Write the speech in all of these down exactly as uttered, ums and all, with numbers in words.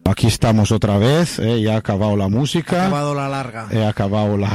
aquí estamos otra vez, eh, ya ha acabado la música. Ha acabado la larga. He acabado la,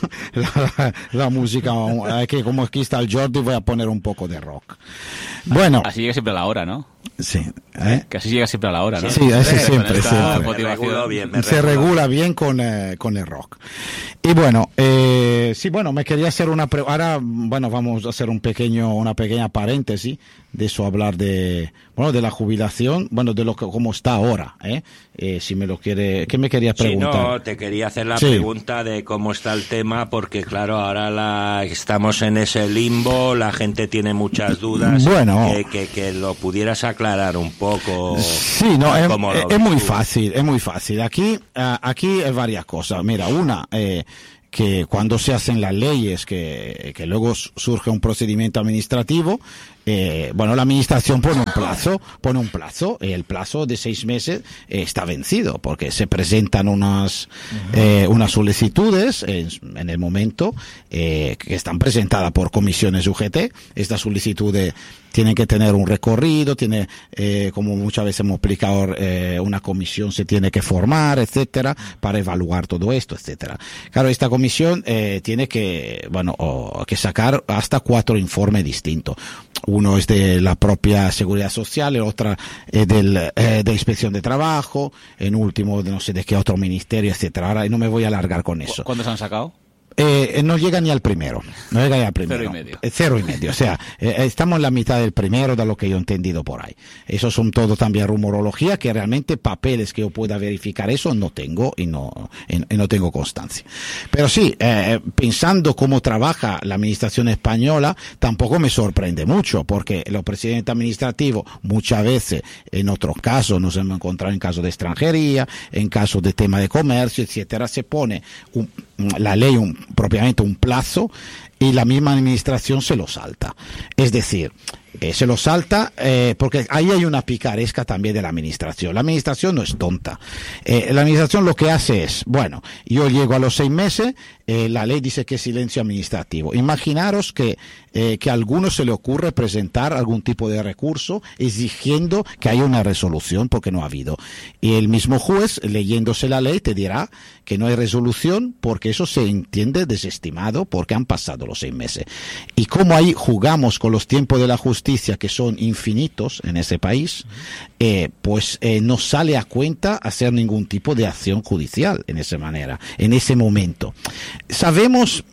la, la música. Hay que, como aquí está el Jordi, voy a poner un poco de rock. Bueno. Así llega siempre a la hora, ¿no? Sí. ¿eh? Que así llega siempre a la hora, ¿no? Sí, ese siempre, siempre. Me regulo bien, me Se regulo. regula bien con, eh, con el rock. Y bueno, eh, sí, bueno, me quería hacer una pre ahora, bueno, vamos a hacer un pequeño, una pequeña paréntesis de eso, hablar de, bueno, de la jubilación, bueno, de lo que, cómo está ahora, ¿eh? Eh, si me lo quiere, ¿qué me quería preguntar? Sí, no, te quería hacer la Sí. pregunta de cómo está el tema, porque claro, ahora la, estamos en ese limbo, la gente tiene muchas dudas. Bueno. Que, que, que lo pudieras aclarar un poco. Sí, no, es, cómo lo es ves muy tú. fácil, es muy fácil. Aquí, uh, aquí hay varias cosas. Mira, una, eh, que cuando se hacen las leyes, que, que luego surge un procedimiento administrativo, eh, bueno, la administración pone un plazo, pone un plazo, y el plazo de seis meses eh, está vencido, porque se presentan unas, eh, unas solicitudes en, en el momento, eh, que están presentadas por comisiones U G T. Estas solicitudes tienen que tener un recorrido, tiene, eh, como muchas veces hemos explicado, eh, una comisión se tiene que formar, etcétera, para evaluar todo esto, etcétera. Claro, esta comisión eh, tiene que, bueno, o, que sacar hasta cuatro informes distintos. Uno es de la propia Seguridad Social, el otro es del, eh, de Inspección de Trabajo, en último, de no sé de qué otro ministerio, etcétera. Ahora no me voy a alargar con eso. ¿Cuántos han sacado? Eh, no llega ni al primero, no llega ni al primero. Cero y medio. Eh, Cero y medio, o sea, eh, estamos en la mitad del primero de lo que yo he entendido por ahí. Eso son todo también rumorología, que realmente papeles que yo pueda verificar eso no tengo y no, y, y no tengo constancia. Pero sí, eh, pensando cómo trabaja la administración española, tampoco me sorprende mucho, porque los presidentes administrativos muchas veces, en otros casos, nos hemos encontrado en casos de extranjería, en casos de tema de comercio, etcétera, se pone un, la ley un, propiamente un plazo y la misma administración se lo salta. Es decir, eh, se lo salta eh, porque ahí hay una picaresca también de la administración. La administración no es tonta. Eh, la administración lo que hace es, bueno, yo llego a los seis meses, eh, la ley dice que es silencio administrativo. Imaginaros que, eh, que a alguno se le ocurre presentar algún tipo de recurso exigiendo que haya una resolución porque no ha habido. Y el mismo juez, leyéndose la ley, te dirá que no hay resolución porque eso se entiende desestimado porque han pasado los seis meses. Y como ahí jugamos con los tiempos de la justicia que son infinitos en ese país, eh, pues eh, no sale a cuenta hacer ningún tipo de acción judicial en esa manera, en ese momento. Sabemos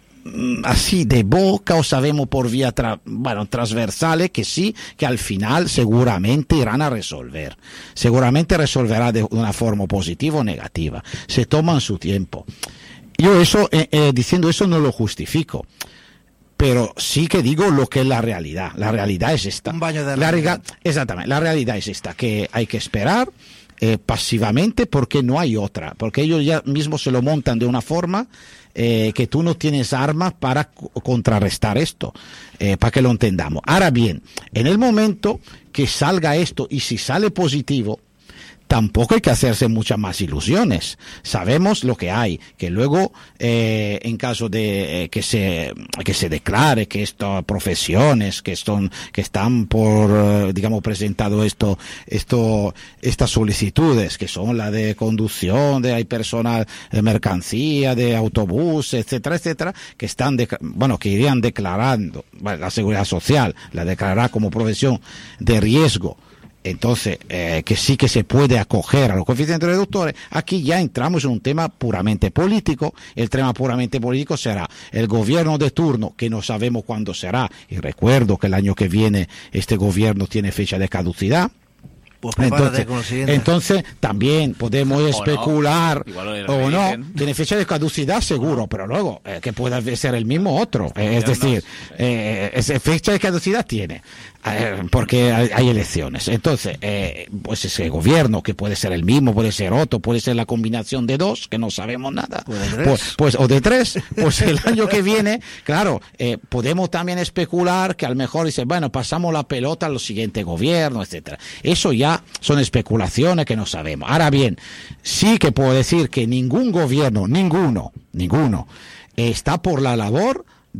así de boca o sabemos por vía tra bueno, transversales que sí, que al final seguramente irán a resolver. Seguramente resolverá de una forma positiva o negativa. Se toman su tiempo. Yo eso, eh, eh, diciendo eso no lo justifico. Pero sí que digo lo que es la realidad. La realidad es esta. Un baño de la realidad. Exactamente. La realidad es esta, que hay que esperar eh, pasivamente porque no hay otra. Porque ellos ya mismos se lo montan de una forma eh, que tú no tienes armas para contrarrestar esto, eh, para que lo entendamos. Ahora bien, en el momento que salga esto y si sale positivo, tampoco hay que hacerse muchas más ilusiones. Sabemos lo que hay, que luego, eh, en caso de eh, que se que se declare que estas profesiones que son que están por, eh, digamos, presentado esto esto estas solicitudes que son la de conducción, de hay personal de mercancía, de autobús, etcétera, etcétera, que están de, bueno, que irían declarando, bueno, la Seguridad Social la declarará como profesión de riesgo. Entonces, eh, que sí que se puede acoger a los coeficientes reductores. Aquí ya entramos en un tema puramente político. El tema puramente político será el gobierno de turno, que no sabemos cuándo será. Y recuerdo que el año que viene este gobierno tiene fecha de caducidad. Pues prepárate Entonces, con lo siguiente. entonces también podemos O especular no. Igual lo o no, redirigen. tiene fecha de caducidad seguro, pero luego eh, que pueda ser el mismo otro, eh, es decir, eh, esa fecha de caducidad tiene, eh, porque hay, hay elecciones. Entonces, eh, pues ese gobierno que puede ser el mismo, puede ser otro, puede ser la combinación de dos, que no sabemos nada, O de tres. pues, pues o de tres, pues el año que viene, claro, eh, podemos también especular que a lo mejor dice, bueno, pasamos la pelota al siguiente gobierno, etcétera. Eso ya son especulaciones que no sabemos. Ahora bien, sí que puedo decir que ningún gobierno, ninguno, ninguno, está por la labor de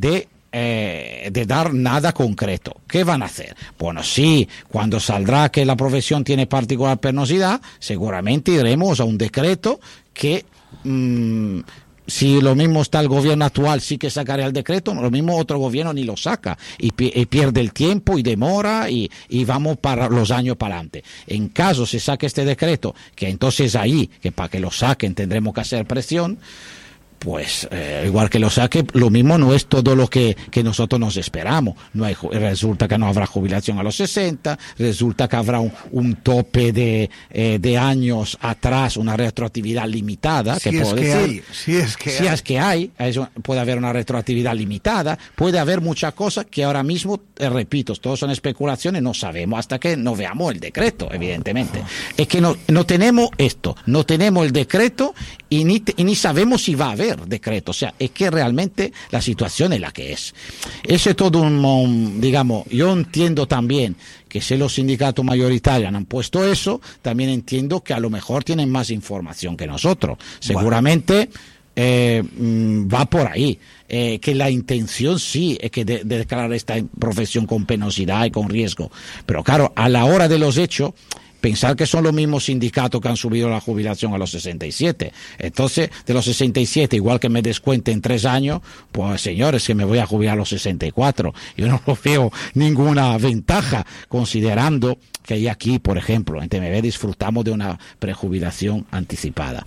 eh, de dar nada concreto. ¿Qué van a hacer? Bueno, sí, cuando saldrá que la profesión tiene particular penosidad, seguramente iremos a un decreto que... Mmm, si lo mismo está el gobierno actual, sí que sacará el decreto, lo mismo otro gobierno ni lo saca y, y pierde el tiempo y demora y, y vamos para los años para adelante. En caso se saque este decreto, que entonces ahí, que para que lo saquen tendremos que hacer presión, pues eh, igual que lo saque, lo mismo no es todo lo que, que nosotros nos esperamos. No hay, resulta que no habrá jubilación a los sesenta, resulta que habrá un, un tope de, eh, de años atrás, una retroactividad limitada. Si que es puedo que decir. hay, si es que si hay. es que hay, eso, puede haber una retroactividad limitada, puede haber muchas cosas que ahora mismo, eh, repito, todos son especulaciones, no sabemos hasta que no veamos el decreto, evidentemente. Es que no, no tenemos esto, no tenemos el decreto y ni, y ni sabemos si va a haber decreto, o sea, es que realmente la situación es la que es. Eso es todo un, un, digamos, yo entiendo también que si los sindicatos mayoritarios han puesto eso, también entiendo que a lo mejor tienen más información que nosotros. Seguramente eh, va por ahí. Eh, que la intención sí es que de, de declarar esta profesión con penosidad y con riesgo. Pero claro, a la hora de los hechos, pensar que son los mismos sindicatos que han subido la jubilación a los sesenta y siete. Entonces, de los sesenta y siete, igual que me descuenten tres años, pues señores, que me voy a jubilar a los sesenta y cuatro. Yo no veo ninguna ventaja, considerando que hay aquí, por ejemplo, en T M B disfrutamos de una prejubilación anticipada.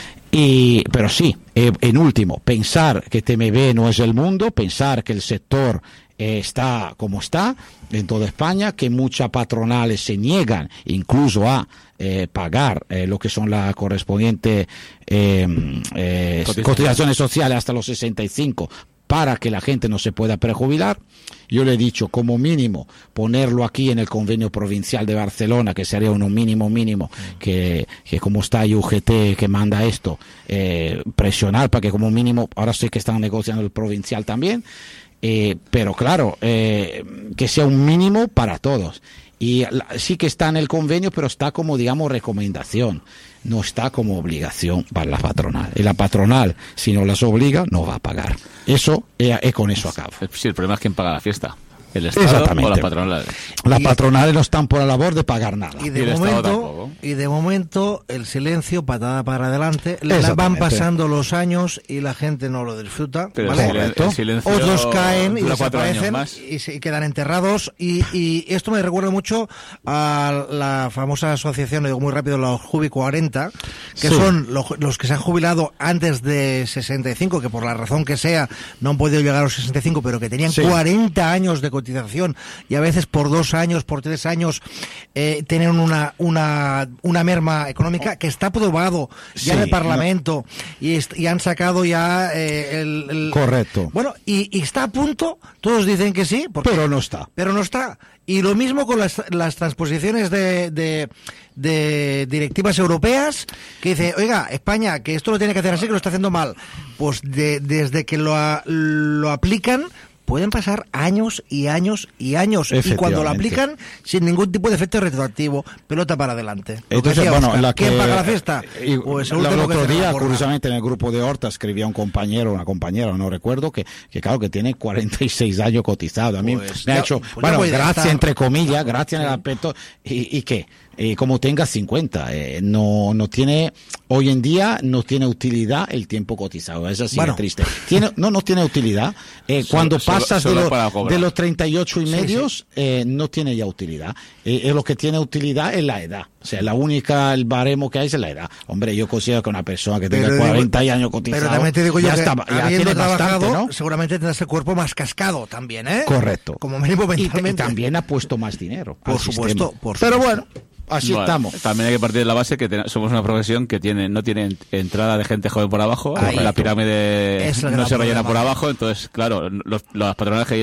Y, pero sí, eh, en último, pensar que T M B no es el mundo, pensar que el sector eh, está como está en toda España, que muchas patronales se niegan incluso a eh, pagar eh, lo que son las correspondientes eh, eh, cotizaciones sociales hasta los sesenta y cinco para que la gente no se pueda prejubilar. Yo le he dicho, como mínimo, ponerlo aquí en el convenio provincial de Barcelona, que sería un mínimo mínimo, que, que como está I U G T que manda esto, eh, presionar para que como mínimo, ahora sé que están negociando el provincial también, eh, pero claro, eh, que sea un mínimo para todos. Y la, sí que está en el convenio, pero está como, digamos, recomendación. No está como obligación para la patronal. Y la patronal, si no las obliga, no va a pagar. Eso, es, es con eso acabo. Sí, el problema es quién paga la fiesta. ¿El Estado o la patronal? Las patronales no están por la labor de pagar nada. Y de, y momento, y de momento, el silencio, patada para adelante, van pasando los años y la gente no lo disfruta. Pero ¿vale? el, el silencio otros caen y desaparecen más. y se quedan enterrados. Y, y esto me recuerda mucho a la famosa asociación, digo muy rápido, los Jubi cuarenta, que sí. son los, los que se han jubilado antes de sesenta y cinco, que por la razón que sea no han podido llegar a los sesenta y cinco, pero que tenían sí. cuarenta años de cotización y a veces por dos años, por tres años eh, tienen una, una una merma económica que está aprobado ya sí, en el Parlamento no. y, y han sacado ya eh, el, el... Correcto. Bueno, y, y está a punto, todos dicen que sí, porque, pero no está. Pero no está. Y lo mismo con las, las transposiciones de, de, de directivas europeas, que dice, oiga, España, que esto lo tiene que hacer así, que lo está haciendo mal. Pues de, desde que lo, lo aplican, pueden pasar años y años y años y cuando lo aplican sin ningún tipo de efecto retroactivo, pelota para adelante. Entonces, bueno, Oscar, la que, ¿quién paga la fiesta? Y, pues el otro día, curiosamente, en el grupo de Horta escribía un compañero, una compañera, no recuerdo, que, que claro, que tiene cuarenta y seis años cotizado. A mí pues, me ya, ha hecho, pues bueno, gracias estar... entre comillas, gracias sí. en el aspecto, y, y qué. Eh, como tenga cincuenta, eh, no no tiene, hoy en día no tiene utilidad el tiempo cotizado, es así bueno. de triste. Tiene, no, no tiene utilidad. Eh, solo, cuando pasas solo, solo de, lo, de los treinta y ocho y sí, medios, sí. Eh, no tiene ya utilidad. Eh, eh, lo que tiene utilidad es la edad. O sea, la única, el baremo que hay es la edad. Hombre, yo considero que una persona que tenga pero cuarenta digo, años cotizado, pero también te digo yo ya, que está, ya tiene bastante, ¿no? Seguramente tendrás el cuerpo más cascado también, ¿eh? Correcto. Como mínimo mentalmente. Y, y también ha puesto más dinero. Por supuesto, sistema. por Pero supuesto. bueno. Así bueno, estamos. También hay que partir de la base que ten, somos una profesión que tiene no tiene entrada de gente joven por abajo, ahí, la pirámide no se rellena por abajo, entonces, claro, los, las patronales que dicen,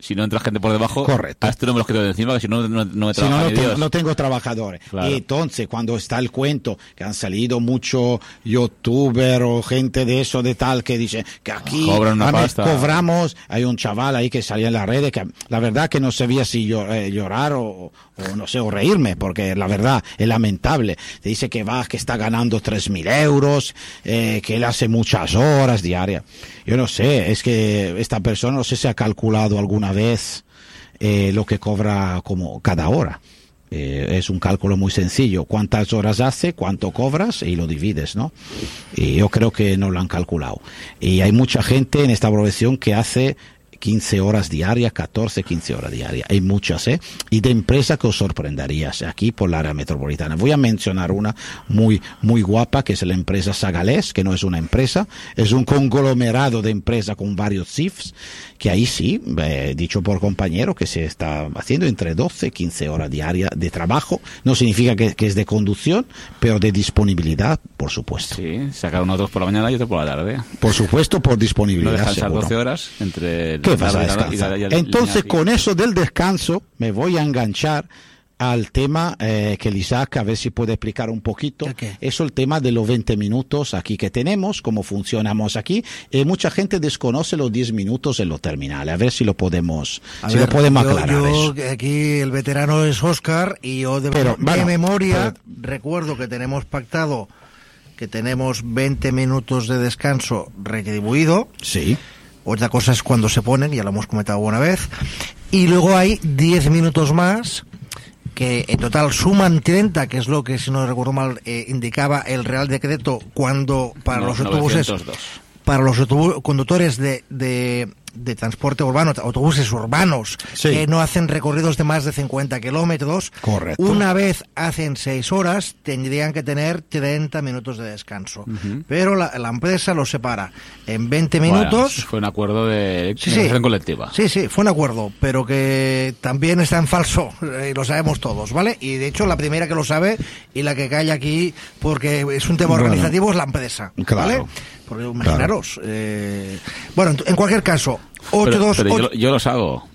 si no entra gente por debajo, correcto, a este no me los quito de encima, que si no, no, no me si no, trabaja no, ni tengo, Dios. no tengo trabajadores. Claro. Y entonces, cuando está el cuento, que han salido muchos youtubers o gente de eso, de tal, que dice que aquí Cobran una a ver, pasta. cobramos, hay un chaval ahí que salía en las redes, que la verdad que no sabía si yo, eh, llorar o, o no sé, o reírme, porque la verdad es lamentable. Te dice que va, que está ganando tres mil euros, eh, que él hace muchas horas diarias. Yo no sé, es que esta persona no sé si ha calculado alguna vez eh, lo que cobra como cada hora. Eh, es un cálculo muy sencillo. ¿Cuántas horas hace? ¿Cuánto cobras? Y lo divides, ¿no? Y yo creo que no lo han calculado. Y hay mucha gente en esta profesión que hace quince horas diarias, catorce, quince horas diarias. Hay muchas, ¿eh? Y de empresas que os sorprenderías aquí por la área metropolitana. Voy a mencionar una muy, muy guapa, que es la empresa Sagalés, que no es una empresa, es un conglomerado de empresas con varios C I Fs, que ahí sí, eh, dicho por compañero, que se está haciendo entre doce y quince horas diarias de trabajo. No significa que, que es de conducción, pero de disponibilidad, por supuesto. Sí, sacaron otros por la mañana y otros por la tarde. Por supuesto, por disponibilidad. No descansar seguro. doce horas entre... ¿Qué vas a descansar? Entonces, con eso del descanso, me voy a enganchar al tema eh, que el Isaac, a ver si puede explicar un poquito. Okay. Eso, el tema de los veinte minutos aquí que tenemos, cómo funcionamos aquí. Eh, mucha gente desconoce los diez minutos en los terminales. A ver si lo podemos, a si ver, lo podemos yo, aclarar. yo, eso. Aquí el veterano es Óscar y yo de, pero, de bueno, memoria pero... recuerdo que tenemos pactado que tenemos veinte minutos de descanso retribuido. Sí. Otra cosa es cuando se ponen, ya lo hemos comentado una vez. Y luego hay diez minutos más, que en total suman treinta, que es lo que, si no recuerdo mal, eh, indicaba el Real Decreto cuando para No, los autobuses, novecientos dos. para los autobu- conductores de, de, de transporte urbano, autobuses urbanos, sí, que no hacen recorridos de más de cincuenta kilómetros. Correcto. Una vez hacen seis horas, tendrían que tener treinta minutos de descanso. Uh-huh. Pero la, la empresa los separa en veinte minutos. Bueno, fue un acuerdo de Sí, negociación sí. colectiva. Sí, sí, fue un acuerdo, pero que también está en falso, eh, lo sabemos todos, ¿vale? Y de hecho la primera que lo sabe y la que calla aquí, porque es un tema Bueno, organizativo, es la empresa, claro. ¿vale? Porque imaginaros. Claro. Eh, bueno, en, en cualquier caso, ocho, pero, dos, pero ocho, yo, yo los hago.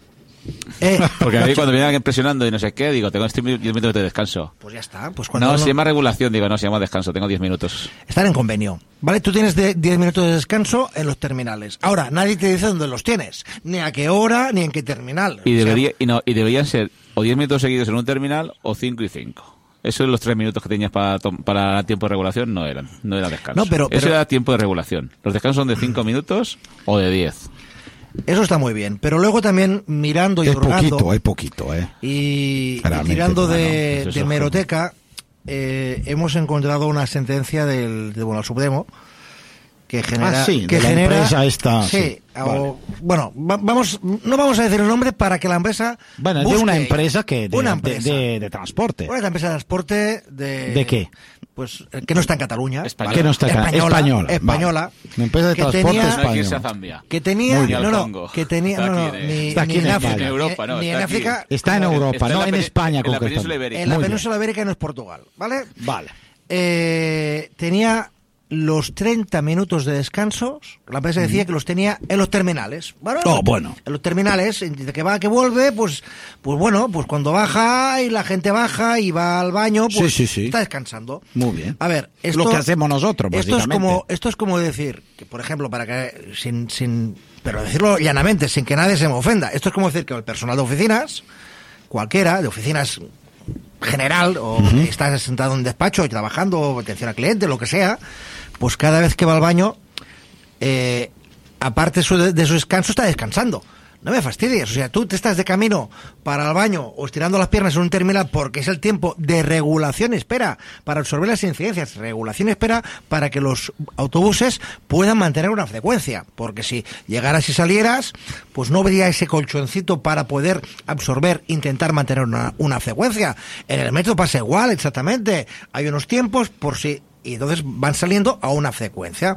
Eh, Porque a mí cuando me vienen impresionando y no sé qué, digo, tengo diez minutos de descanso. Pues ya está. Pues cuando no, uno... se llama regulación, digo, no, se llama descanso, tengo diez minutos. Están en convenio, ¿vale? Tú tienes de diez minutos de descanso en los terminales. Ahora, nadie te dice dónde los tienes, ni a qué hora, ni en qué terminal. Y, o sea, debería, y, no, y deberían ser o diez minutos seguidos en un terminal o cinco y cinco. Eso de los tres minutos que tenías para, para tiempo de regulación no eran, no era descanso. No, pero, pero... Eso era tiempo de regulación. Los descansos son de cinco minutos o de diez. Eso está muy bien, pero luego también mirando y es hurgando poquito, es poquito, ¿eh? y, y Realmente, tirando bueno, de, eso de es hemeroteca, eh, hemos encontrado una sentencia del Tribunal Supremo que genera Ah, sí, que de la genera empresa esta, sí, sí, o- vale. bueno, va- vamos, no vamos a decir el nombre para que la empresa Bueno, busque de una empresa que de, una de- empresa. de- de transporte. Una empresa de transporte de ¿De qué? Pues eh, que no está en Cataluña, Española. Que no está acá, española, española, española, vale. Una empresa de que transporte tenía- No hay que irse a española. Zambia. que tenía, Muy bien. no, Al no, Congo. que tenía, Está no, no, aquí en- ni, Está aquí ni en en España. África, En Europa, ni, no, ni en está aquí. África, Está en como- Europa, Está en no la en peni- España en la concretamente. península ibérica. en la Muy bien. península ibérica no es Portugal, ¿vale? Vale. Eh, tenía los treinta minutos de descansos, la empresa decía que los tenía en los terminales. Bueno, Oh, bueno. En los terminales, dice que va, que vuelve, pues, pues bueno, pues cuando baja y la gente baja y va al baño, pues Sí, sí, sí. está descansando. Muy bien. A ver, esto, Lo que hacemos nosotros, esto es básicamente. como esto es como decir que, por ejemplo, para que sin sin pero decirlo llanamente, sin que nadie se me ofenda, esto es como decir que el personal de oficinas, cualquiera, de oficinas general, o Uh-huh. que estás sentado en un despacho y trabajando, o atención al cliente, lo que sea, pues cada vez que va al baño, eh, aparte su- de su descanso, está descansando. No me fastidies, o sea, tú te estás de camino para el baño o estirando las piernas en un terminal porque es el tiempo de regulación espera para absorber las incidencias, regulación espera para que los autobuses puedan mantener una frecuencia, porque si llegaras y salieras, pues no habría ese colchoncito para poder absorber, intentar mantener una, una frecuencia. En el metro pasa igual, exactamente, hay unos tiempos por si, y entonces van saliendo a una frecuencia.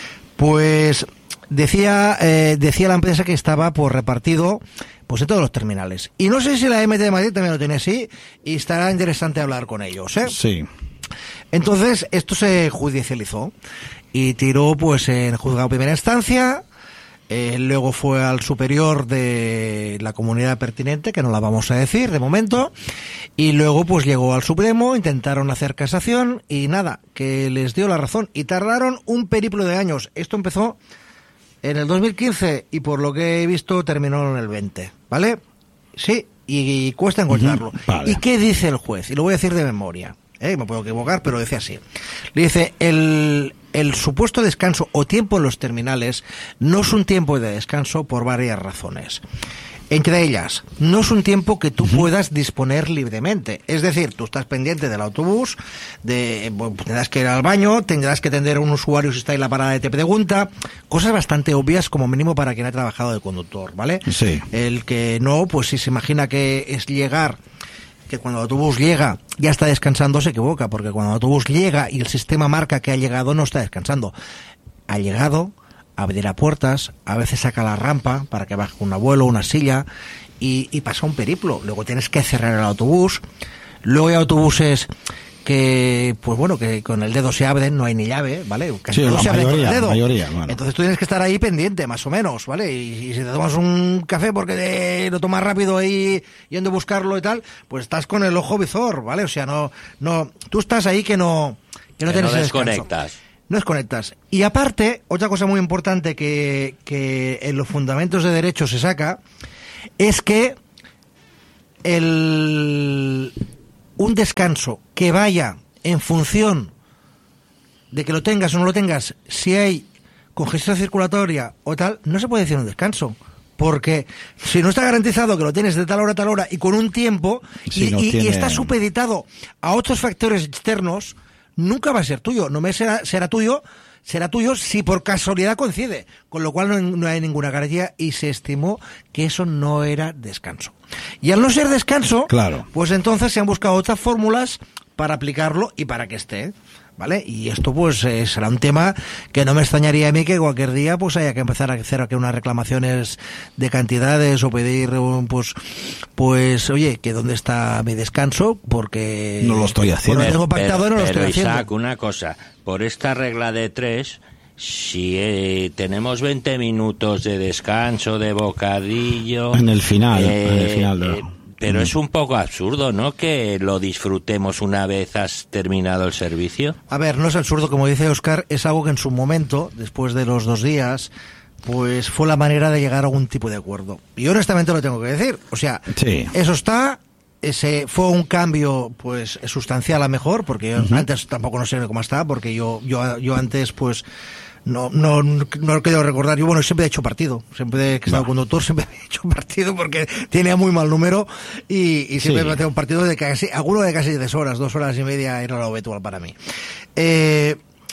Pues decía eh, decía la empresa que estaba pues repartido pues en todos los terminales. Y no sé si la M T de Madrid también lo tiene así y estará interesante hablar con ellos, ¿eh? Sí. Entonces, esto se judicializó y tiró pues en juzgado de primera instancia Eh, luego fue al superior de la comunidad pertinente, que no la vamos a decir de momento, y luego pues llegó al Supremo, intentaron hacer casación y nada, que les dio la razón y tardaron un periplo de años. Esto empezó en el dos mil quince y por lo que he visto terminó en el veinte, ¿vale? Sí, y, y cuesta encontrarlo. Uh-huh, vale. ¿Y qué dice el juez? Y lo voy a decir de memoria. ¿Eh? Me puedo equivocar, pero dice así. Le dice, el, el supuesto descanso o tiempo en los terminales no es un tiempo de descanso por varias razones. Entre ellas, no es un tiempo que tú uh-huh. puedas disponer libremente. Es decir, tú estás pendiente del autobús, de, bueno, tendrás que ir al baño, tendrás que atender a un usuario si está en la parada y te pregunta. Cosas bastante obvias, como mínimo para quien ha trabajado de conductor, ¿vale? Sí. El que no, pues si se imagina que es llegar, que cuando el autobús llega ya está descansando, se equivoca, porque cuando el autobús llega y el sistema marca que ha llegado, no está descansando. Ha llegado, abrirá puertas, a veces saca la rampa para que baje un abuelo, una silla, y, y pasa un periplo. Luego tienes que cerrar el autobús. Luego hay autobuses que, pues bueno, que con el dedo se abren, no hay ni llave, ¿vale? Casi Sí, no la se abren con el mayoría, dedo. la mayoría, bueno. Entonces tú tienes que estar ahí pendiente, más o menos, ¿vale? Y, y si te tomas un café porque te, lo tomas rápido ahí yendo a buscarlo y tal, pues estás con el ojo visor, ¿vale? O sea, no, no, tú estás ahí que no, que no que tienes no ese descanso. desconectas. No desconectas. Y aparte, otra cosa muy importante que, que en los fundamentos de derecho se saca es que el, un descanso que vaya en función de que lo tengas o no lo tengas, si hay congestión circulatoria o tal, no se puede decir un descanso. Porque si no está garantizado que lo tienes de tal hora a tal hora y con un tiempo, si y, no y, tiene... y está supeditado a otros factores externos, nunca va a ser tuyo. No me será, será tuyo, será tuyo si por casualidad coincide. Con lo cual no, no hay ninguna garantía y se estimó que eso no era descanso. Y al no ser descanso, claro, pues entonces se han buscado otras fórmulas para aplicarlo y para que esté, ¿vale? Y esto pues eh, será un tema que no me extrañaría a mí que cualquier día pues haya que empezar a hacer aquí unas reclamaciones de cantidades o pedir un, pues pues oye, que dónde está mi descanso, porque no lo estoy haciendo. Bueno, tengo pactado pero, y no lo pero estoy Isaac, haciendo. una cosa, por esta regla de tres, si eh, tenemos veinte minutos de descanso, de bocadillo en el final, eh, en el final de... eh, pero es un poco absurdo, ¿no?, que lo disfrutemos una vez has terminado el servicio. A ver, no es absurdo, como dice Óscar, es algo que en su momento, después de los dos días, pues fue la manera de llegar a algún tipo de acuerdo. Y honestamente lo tengo que decir. O sea, sí, eso está, ese fue un cambio pues sustancial a mejor, porque yo, uh-huh. antes tampoco no sé cómo está, porque yo yo yo antes pues no no no lo quiero recordar. Yo, bueno, siempre he hecho partido, siempre que he estado no. conductor siempre he hecho partido porque tenía muy mal número y, y siempre sí. he hecho un partido de casi, alguno de casi tres horas, dos horas y media era lo habitual para mí. Eh,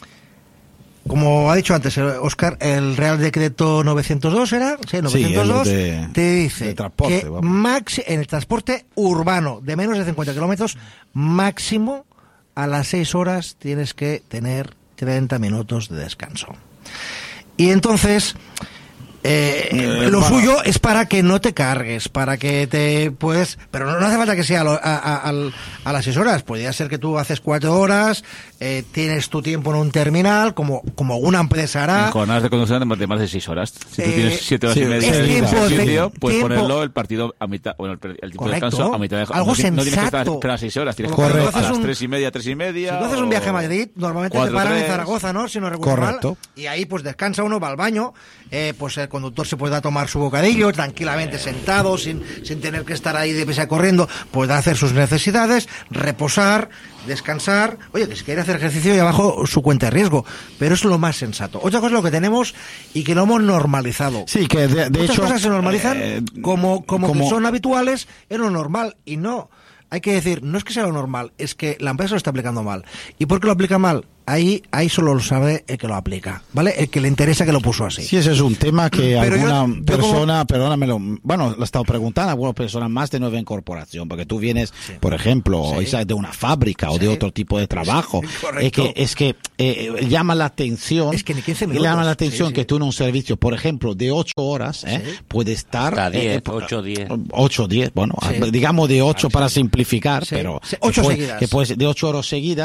Como ha dicho antes Óscar, el Real Decreto novecientos dos era, sí, novecientos dos, sí, de, te dice de transporte, que max, en el transporte urbano de menos de cincuenta kilómetros, máximo a las seis horas tienes que tener treinta minutos de descanso. Y entonces... Eh, eh, lo para... suyo es para que no te cargues, para que te puedes, pero no, no hace falta que sea a, lo, a, a, a las seis horas. Podría ser que tú haces cuatro horas, eh, tienes tu tiempo en un terminal, como como una empresa hará. Jornadas de conducción de más de seis horas. Si tú eh, tienes siete horas sí, y media de servicio, puedes tiempo, ponerlo el partido a mitad, bueno, el, el tiempo correcto, de descanso a mitad de algo no, sensato. No tienes que estar a seis horas, tienes que estar a las un, tres y media, tres y media. Si tú haces un viaje a Madrid, normalmente te paran en Zaragoza, ¿no? Si no recuerdo mal. Y ahí pues descansa uno, va al baño, eh, pues el conductor se puede tomar su bocadillo tranquilamente sentado, sin, sin tener que estar ahí de prisa corriendo, puede hacer sus necesidades, reposar, descansar. Oye, que si quiere hacer ejercicio y abajo su cuenta de riesgo, pero es lo más sensato. Otra cosa es lo que tenemos y que lo hemos normalizado. Sí, que de, de Otras hecho cosas se normalizan eh, como, como, como que son habituales en lo normal, y no. Hay que decir, no es que sea lo normal, es que la empresa lo está aplicando mal. ¿Y por qué lo aplica mal? Ahí, ahí solo lo sabe el que lo aplica, ¿vale? El que le interesa que lo puso así. Sí, ese es un tema que pero alguna yo, yo persona, como... perdónamelo, bueno, lo he estado preguntando a algunas personas más de nueva incorporación, porque tú vienes, sí. por ejemplo, sí. de una fábrica sí. o de otro tipo de trabajo. Sí, es que, es que eh, llama la atención, es que ni quince minutos. llama la atención sí, sí. que tú en un servicio, por ejemplo, de ocho horas, eh, sí. puede estar... Hasta diez, ocho, diez. ocho, diez, bueno, sí. digamos de ocho para simplificar, sí. pero... Sí. ocho que puede, seguidas. Que puede ser de ocho horas seguidas.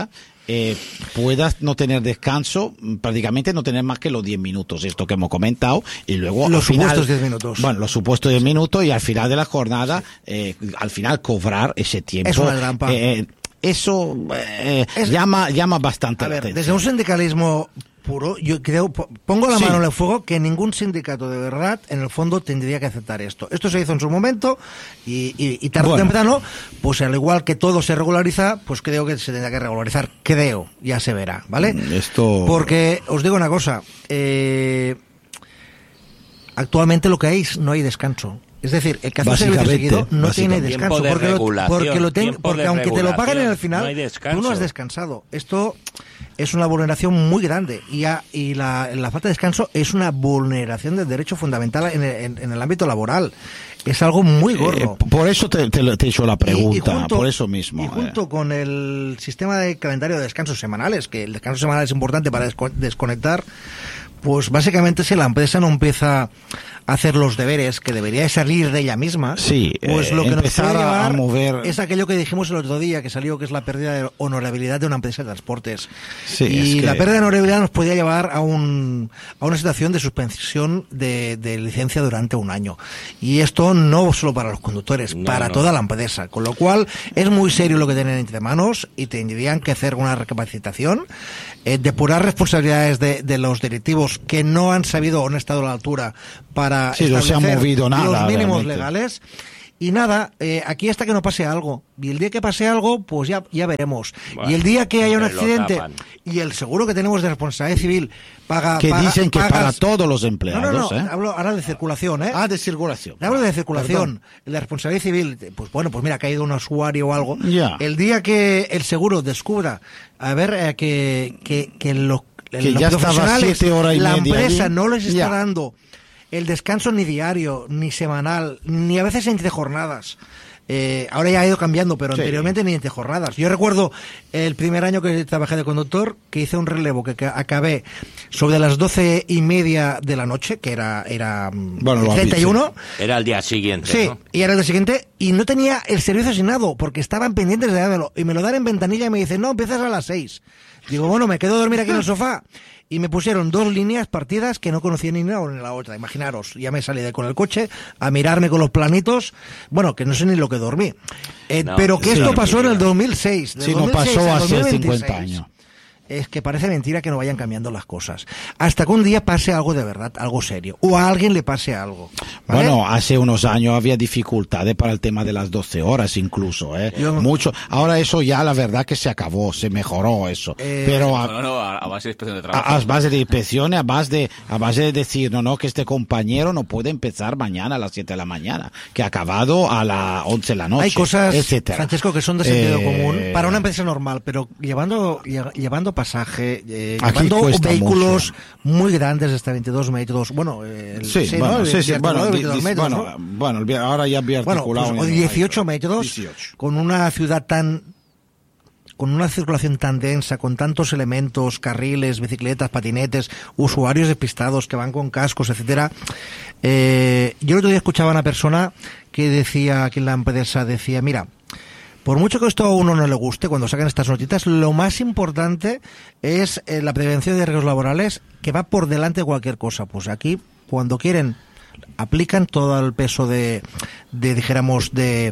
eh, puedas no tener descanso, prácticamente no tener más que los diez minutos, esto que hemos comentado, y luego los al final, supuestos diez minutos. Bueno, los supuestos diez minutos, y al final de la jornada, eh, al final cobrar ese tiempo. Es una trampa. Eh, eso eh, es, llama llama bastante a la ver, atención. desde un sindicalismo puro, yo creo, pongo la Sí. mano en el fuego que ningún sindicato de verdad en el fondo tendría que aceptar esto. Esto se hizo en su momento y, y, y tarde o Bueno. temprano, pues al igual que todo se regulariza, pues creo que se tendrá que regularizar, creo, ya se verá, ¿vale? Esto... Porque os digo una cosa, eh, actualmente lo que hay es no hay descanso. Es decir, el que hace un servicio Básicamente, seguido no tiene básicamente. descanso. Tiempo de Porque, lo, regulación, porque, lo ten- tiempo porque de aunque te lo paguen en el regulación, final, no hay tú descanso. no has descansado. Esto es una vulneración muy grande. Y, a- y la, la falta de descanso es una vulneración del derecho fundamental en el, en- en el ámbito laboral. Es algo muy gordo. Eh, por eso te, te, te he hecho la pregunta, Y- y junto- por eso mismo. Y junto eh. con el sistema de calendario de descansos semanales, que el descanso semanal es importante para desco- desconectar, pues básicamente si la empresa no empieza a hacer los deberes que debería de salir de ella misma, Sí, pues eh, lo que nos empezar puede a- llevar a mover- es aquello que dijimos el otro día, que salió, que es la pérdida de honorabilidad de una empresa de transportes. Sí, y es que- la pérdida de honorabilidad nos podría llevar a un a una situación de suspensión de, de licencia durante un año. Y esto no solo para los conductores, No, para no. toda la empresa. Con lo cual es muy serio lo que tienen entre manos y tendrían que hacer una recapacitación, eh, depurar responsabilidades de, de los directivos que no han sabido o no han estado a la altura para Sí, no se ha establecer movido nada, los mínimos realmente. legales. Y nada, eh, aquí hasta que no pase algo. Y el día que pase algo, pues ya, ya veremos. Bueno, y el día que haya un siempre lo accidente tapan. y el seguro que tenemos de responsabilidad civil paga... Que paga- dicen que pagas- para todos los No, empleados, no, no, ¿eh? hablo ahora de circulación, ¿eh? Ah, de circulación. Hablo de circulación, Perdón. la responsabilidad civil, pues bueno, pues mira, ha caído un usuario o algo. Ya. El día que el seguro descubra, a ver, eh, que, que, que los, Que los ya estaba profesionales, siete horas y la media empresa allí. no les está Ya. dando el descanso ni diario, ni semanal, ni a veces entre jornadas. Eh, ahora ya ha ido cambiando, pero Sí. anteriormente ni entre jornadas. Yo recuerdo el primer año que trabajé de conductor, que hice un relevo que, que acabé sobre las doce y media de la noche, que era, era mm, Bueno, lo treinta y uno. habéis, Era el día siguiente, Sí, ¿no? y era el día siguiente, y no tenía el servicio asignado, porque estaban pendientes de dármelo. Y me lo dan en ventanilla y me dicen, no, empiezas a las seis. Digo, bueno, me quedo a dormir aquí en el sofá. Y me pusieron dos líneas partidas que no conocía ni una ni la otra. Imaginaros, ya me salí de con el coche a mirarme con los planitos. Bueno, que no sé ni lo que dormí. Eh, No, pero que sí, esto no, pasó en mira. el dos mil seis. Del Sí, no dos mil seis pasó al hace dos mil veintiséis. cincuenta años. Es que parece mentira que no vayan cambiando las cosas. Hasta que un día pase algo de verdad, algo serio. O a alguien le pase algo. ¿vale? Bueno, hace unos años había dificultades para el tema de las doce horas incluso, ¿eh? Yo- Mucho. Ahora eso ya la verdad que se acabó, se mejoró eso. Eh, Pero No, a, no, no, a, a base de inspección de a, trabajo. a base de inspecciones, a base de, a base de decir, no, no, que este compañero no puede empezar mañana a las siete de la mañana, que ha acabado a las once de la noche, Hay cosas, etcétera. Francesco, que son de sentido Eh, común para una empresa normal, pero llevando lle- llevando pasaje, eh, Aquí llevando cuesta vehículos muy grandes, hasta veintidós metros, bueno, eh, el- Sí, ¿no? bueno, El sí, sí, biarticulado bueno, de di- veintidós di- metros, bueno, ¿no? bueno, el bi- ahora ya Bueno, biarticulado. pues, o no, dieciocho hay- metros, dieciocho. con una ciudad tan, con una circulación tan densa, con tantos elementos, carriles, bicicletas, patinetes, usuarios despistados que van con cascos, etcétera. Eh, yo el otro día escuchaba a una persona que decía, que en la empresa decía, mira, por mucho que esto a uno no le guste, cuando sacan estas notitas, lo más importante es eh, la prevención de riesgos laborales, que va por delante de cualquier cosa. Pues aquí, cuando quieren, aplican todo el peso de, de dijéramos, de,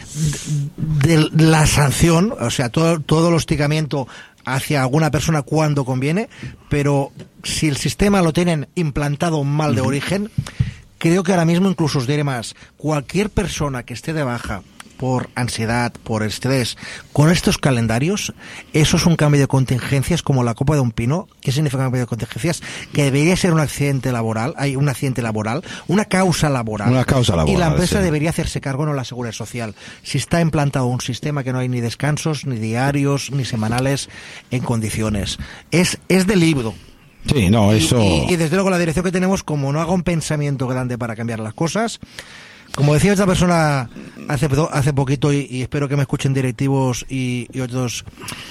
de, de la sanción, o sea, todo, todo el hostigamiento hacia alguna persona cuando conviene, pero si el sistema lo tienen implantado mal de origen, creo que ahora mismo incluso os diré más, cualquier persona que esté de baja por ansiedad, por estrés, con estos calendarios, eso es un cambio de contingencias como la copa de un pino. ¿Qué significa un cambio de contingencias? Que debería ser un accidente laboral, hay un accidente laboral, una causa laboral. Una causa laboral, Y la empresa sí. debería hacerse cargo, no la seguridad social. Si está implantado un sistema que no hay ni descansos, ni diarios, ni semanales en condiciones. Es, es de libro. Sí, no, Y- eso. Y, y desde luego la dirección que tenemos, como no haga un pensamiento grande para cambiar las cosas, como decía esta persona hace, hace poquito, y, y espero que me escuchen directivos y, y otros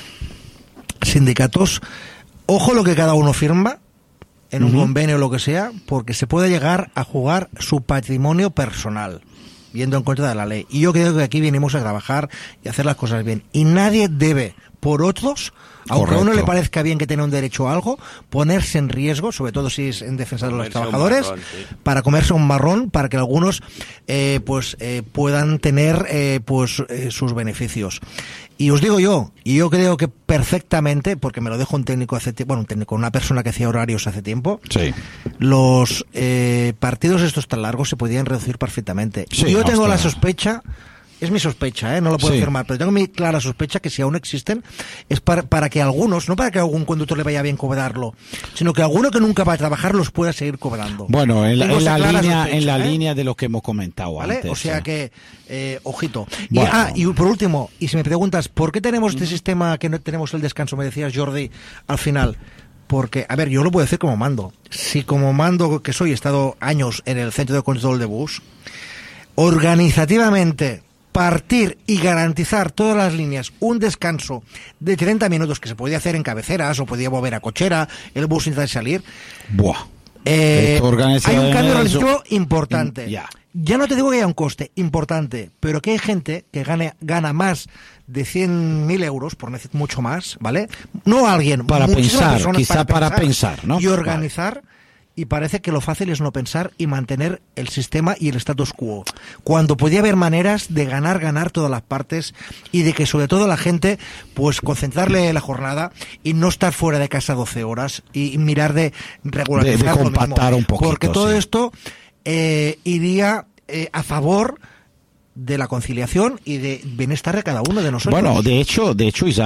sindicatos, ojo lo que cada uno firma en un Ujú. convenio o lo que sea, porque se puede llegar a jugar su patrimonio personal, yendo en contra de la ley. Y yo creo que aquí venimos a trabajar y a hacer las cosas bien. Y nadie debe por otros, aunque a uno Correcto. le parezca bien que tenga un derecho a algo, ponerse en riesgo, sobre todo si es en defensa de los Comerse un trabajadores, marrón, sí. para comerse un marrón, para que algunos eh, pues eh, puedan tener eh, pues eh, sus beneficios. Y os digo yo, y yo creo que perfectamente, porque me lo dijo un técnico hace tiempo, bueno, un técnico, una persona que hacía horarios hace tiempo, Sí. los eh, partidos estos tan largos se podían reducir perfectamente. Sí, y yo tengo hostia. la sospecha, es mi sospecha, ¿eh? No lo puedo Sí. afirmar, pero tengo mi clara sospecha que si aún existen es para, para que algunos, no para que a algún conductor le vaya bien cobrarlo, sino que alguno que nunca va a trabajar los pueda seguir cobrando. Bueno, en la, Tengo en la esa clara línea, sospecha, en la ¿eh? línea de lo que hemos comentado ¿Vale? antes. O sea sí. que, eh, ojito. Y, Bueno. ah, y por último, y si me preguntas, ¿por qué tenemos este sistema que no tenemos el descanso? Me decías, Jordi, al final. Porque, a ver, yo lo puedo decir como mando. Si como mando que soy he estado años en el centro de control de bus, organizativamente partir y garantizar todas las líneas un descanso de treinta minutos que se podía hacer en cabeceras o podía volver a cochera, el bus intentar salir. Buah. Eh, Esto organiza hay un cambio eso. organizativo importante. Ya. Ya no te digo que haya un coste importante, pero que hay gente que gane, gana más de cien mil euros, por no decir mucho más, ¿vale? No alguien, Para muchísimas pensar, personas quizá para pensar, ¿no? Y organizar, y parece que lo fácil es no pensar y mantener el sistema y el status quo. Cuando podía haber maneras de ganar, ganar todas las partes y de que sobre todo la gente, pues concentrarle la jornada y no estar fuera de casa doce horas y mirar de regularizar De- de lo mismo. compactar un poquito, Porque todo sí. esto eh, iría eh, a favor de la conciliación y de bienestar de cada uno de nosotros. Bueno, de hecho, de hecho, Isaac,